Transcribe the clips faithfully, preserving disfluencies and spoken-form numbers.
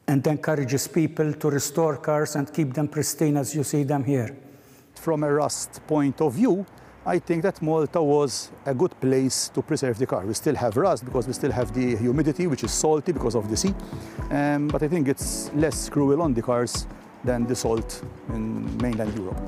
and encourages people to restore cars and keep them pristine as you see them here. From a rust point of view, I think that Malta was a good place to preserve the car. We still have rust because we still have the humidity, which is salty because of the sea. Um, but I think it's less cruel on the cars than the salt in mainland Europe.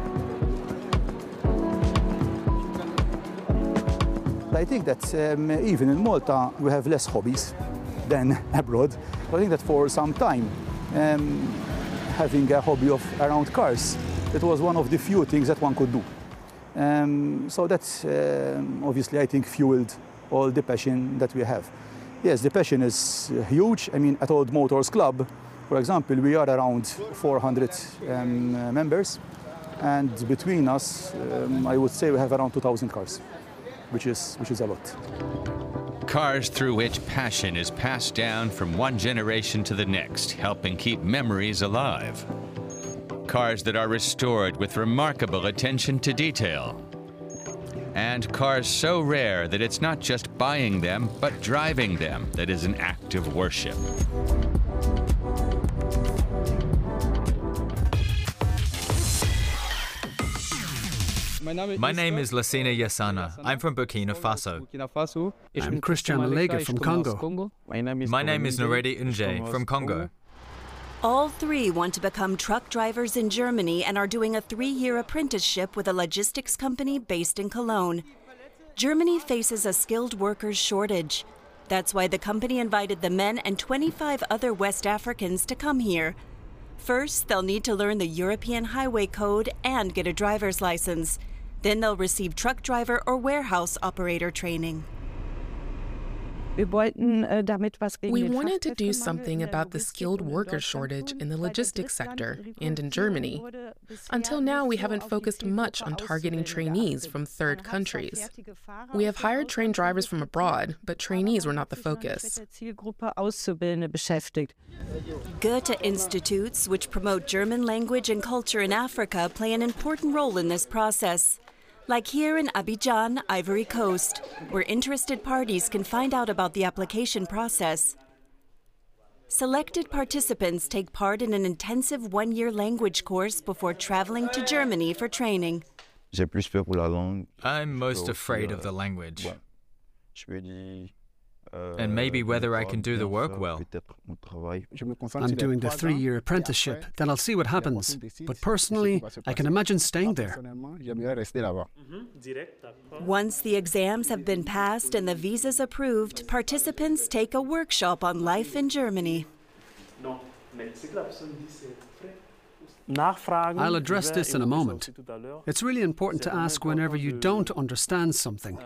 I think that um, even in Malta, we have less hobbies than abroad. I think that for some time, um, having a hobby of around cars, it was one of the few things that one could do. Um, so that's um, obviously, I think, fueled all the passion that we have. Yes, the passion is huge. I mean, at Old Motors Club, for example, we are around four hundred um, members. And between us, um, I would say we have around two thousand cars, which is, which is a lot. Cars through which passion is passed down from one generation to the next, helping keep memories alive. Cars that are restored with remarkable attention to detail. And cars so rare that it's not just buying them, but driving them that is an act of worship. My name is Lassina Yassana. I'm from Burkina Faso. I'm Christian Alega from Congo. My name is Noredi Unje from Congo. All three want to become truck drivers in Germany and are doing a three-year apprenticeship with a logistics company based in Cologne. Germany faces a skilled workers shortage. That's why the company invited the men and twenty-five other West Africans to come here. First, they'll need to learn the European Highway Code and get a driver's license. Then they'll receive truck driver or warehouse operator training. We wanted to do something about the skilled worker shortage in the logistics sector and in Germany. Until now, we haven't focused much on targeting trainees from third countries. We have hired trained drivers from abroad, but trainees were not the focus. Goethe Institutes, which promote German language and culture in Africa, play an important role in this process. Like here in Abidjan, Ivory Coast, where interested parties can find out about the application process. Selected participants take part in an intensive one-year language course before traveling to Germany for training. I'm most afraid of the language. And maybe whether I can do the work well. I'm doing the three-year apprenticeship, then I'll see what happens. But personally, I can imagine staying there. Once the exams have been passed and the visas approved, participants take a workshop on life in Germany. I'll address this in a moment. It's really important to ask whenever you don't understand something.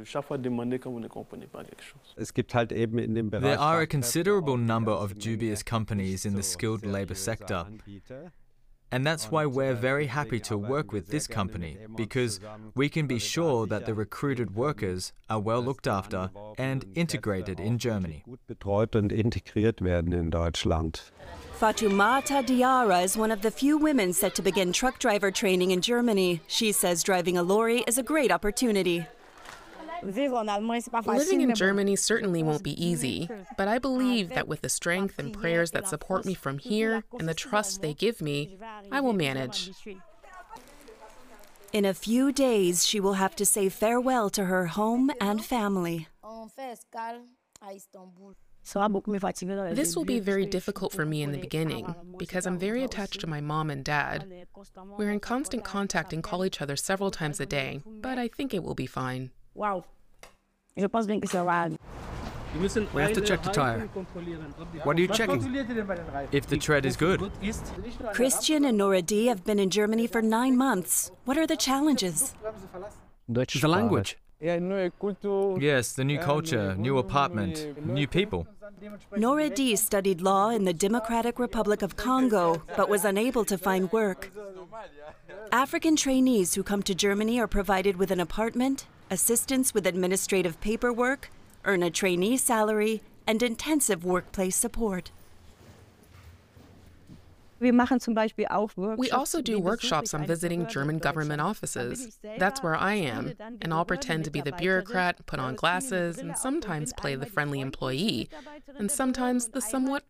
There are a considerable number of dubious companies in the skilled labor sector. And that's why we're very happy to work with this company, because we can be sure that the recruited workers are well looked after and integrated in Germany. Fatoumata Diarra is one of the few women set to begin truck driver training in Germany. She says driving a lorry is a great opportunity. Living in Germany certainly won't be easy, but I believe that with the strength and prayers that support me from here and the trust they give me, I will manage. In a few days, she will have to say farewell to her home and family. This will be very difficult for me in the beginning because I'm very attached to my mom and dad. We're in constant contact and call each other several times a day, but I think it will be fine. We have to check the tire. What are you checking? If the tread is good. Christian and Noredi have been in Germany for nine months. What are the challenges? The language. Yes, the new culture, new apartment, new people. Noredi studied law in the Democratic Republic of Congo, but was unable to find work. African trainees who come to Germany are provided with an apartment, assistance with administrative paperwork, earn a trainee salary, and intensive workplace support. We also do workshops on visiting German government offices. That's where I am, and I'll pretend to be the bureaucrat, put on glasses, and sometimes play the friendly employee, and sometimes the somewhat